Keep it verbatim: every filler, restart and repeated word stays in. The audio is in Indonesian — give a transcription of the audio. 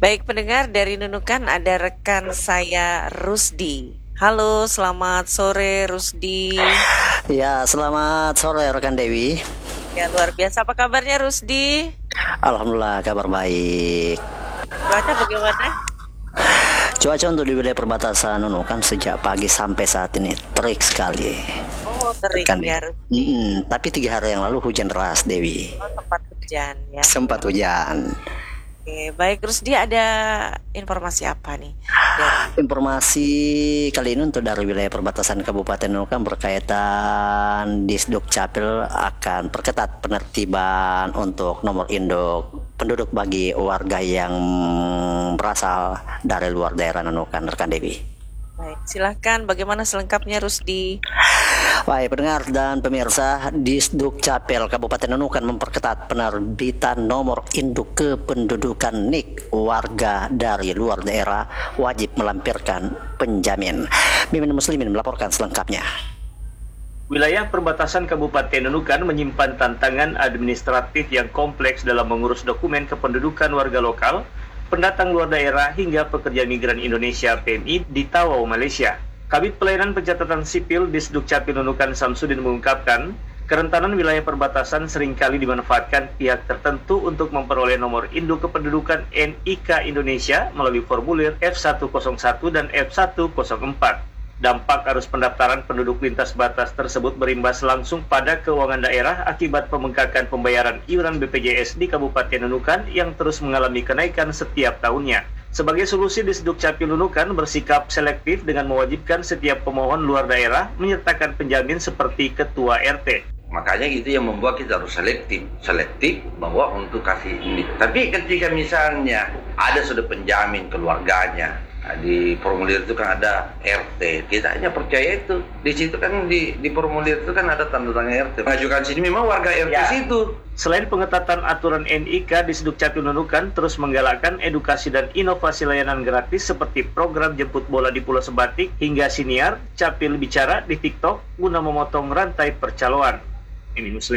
Baik pendengar, dari Nunukan ada rekan saya Rusdi. Halo, selamat sore Rusdi. Ya, selamat sore rekan Dewi. Ya luar biasa, apa kabarnya Rusdi? Alhamdulillah kabar baik. Cuaca bagaimana? Cuaca untuk di wilayah perbatasan Nunukan sejak pagi sampai saat ini terik sekali. Oh terik Rekan ya Dewi. Rusdi. Mm, tapi tiga hari yang lalu hujan deras Dewi. Oh tempat hujan ya. Sempat hujan. Oke, baik Rusdi, ada informasi apa nih dari Informasi kali ini untuk dari wilayah perbatasan Kabupaten Nunukan berkaitan Disduk Capil akan perketat penertiban untuk nomor induk penduduk bagi warga yang berasal dari luar daerah Nunukan, rekan Dewi. Baik, silahkan bagaimana selengkapnya Rusdi? Baik pendengar dan pemirsa, Disduk Capil Kabupaten Nunukan memperketat penerbitan nomor induk kependudukan N I K warga dari luar daerah wajib melampirkan penjamin. Mimin Muslimin melaporkan selengkapnya. Wilayah perbatasan Kabupaten Nunukan menyimpan tantangan administratif yang kompleks dalam mengurus dokumen kependudukan warga lokal, pendatang luar daerah hingga pekerja migran Indonesia P M I di Tawau, Malaysia. Kabid Pelayanan Pencatatan Sipil Disduk Capil Nunukan Samsudin mengungkapkan, kerentanan wilayah perbatasan seringkali dimanfaatkan pihak tertentu untuk memperoleh nomor induk kependudukan N I K Indonesia melalui formulir F seratus satu dan F seratus empat. Dampak arus pendaftaran penduduk lintas batas tersebut berimbas langsung pada keuangan daerah akibat pembengkakan pembayaran iuran B P J S di Kabupaten Nunukan yang terus mengalami kenaikan setiap tahunnya. Sebagai solusi, Disduk Capil Nunukan bersikap selektif dengan mewajibkan setiap pemohon luar daerah menyertakan penjamin seperti ketua R T. Makanya gitu yang membuat kita harus selektif, selektif bahwa untuk kasih ini. Tapi ketika misalnya ada sudah penjamin keluarganya, di formulir itu kan ada R T, kita hanya percaya itu. Di situ kan di, di formulir itu kan ada tanda tangan R T. Mengajukan sini memang warga R T Ya. situ. Selain pengetatan aturan N I K, Disduk Capil Nunukan terus menggalakkan edukasi dan inovasi layanan gratis seperti program jemput bola di Pulau Sebatik hingga siniar Capil bicara di TikTok guna memotong rantai percaloan. Ini Muslim.